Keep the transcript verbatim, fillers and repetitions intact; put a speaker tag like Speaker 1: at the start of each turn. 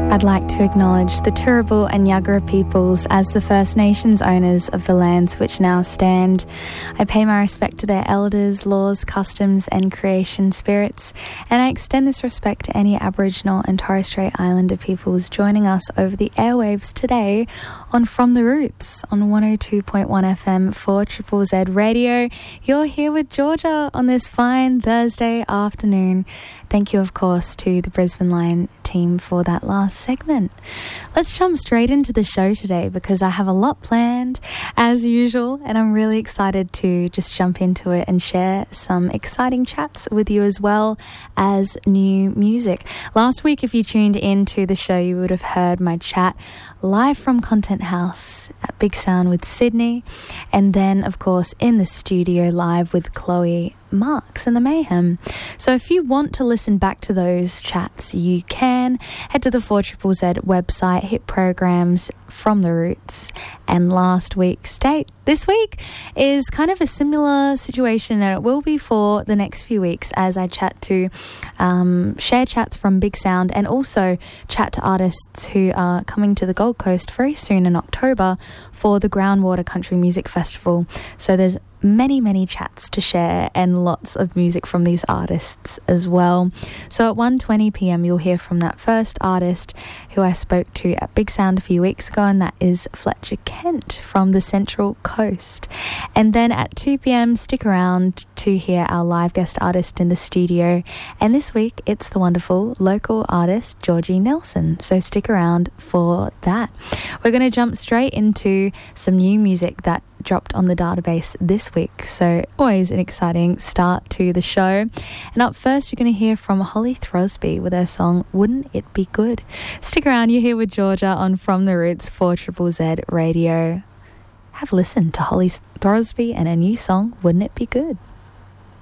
Speaker 1: I'd like to acknowledge the Turrbal and Yagara peoples as the First Nations owners of the lands which now stand. I pay my respect to their elders, laws, customs and creation spirits, and I extend this respect to any Aboriginal and Torres Strait Islander peoples joining us over the airwaves today on From the Roots on one oh two point one F M for Triple Z Radio. You're here with Georgia on this fine Thursday afternoon. Thank you, of course, to the Brisbane Line team for that last segment. Let's jump straight into the show today because I have a lot planned as usual, and I'm really excited to just jump into it and share some exciting chats with you as well as new music. Last week, if you tuned into the show, you would have heard my chat live from Content House at Big Sound with Sydney, and then, of course, in the studio live with Chloe Marks and the Mayhem. So if you want to listen back to those chats, you can head to the four Z Z website, hit programs, From the Roots, and last week's date. This week is kind of a similar situation, and it will be for the next few weeks as I chat to um, share chats from Big Sound and also chat to artists who are coming to the Gold Coast very soon in October for the Groundwater Country Music Festival. So there's many, many chats to share and lots of music from these artists as well. So at one twenty p m, you'll hear from that first artist who I spoke to at Big Sound a few weeks ago, and that is Fletcher Kent from the Central Coast. And then at two p m, stick around to hear our live guest artist in the studio. And this week, it's the wonderful local artist, Georgie Nelson. So stick around for that. We're going to jump straight into some new music that dropped on the database this week, so always an exciting start to the show. And up first, you're going to hear from Holly Throsby with her song Wouldn't It Be Good. Stick around, you're here with Georgia on From the Roots for Triple Z Radio. Have a listen to Holly Throsby and her new song Wouldn't It Be Good.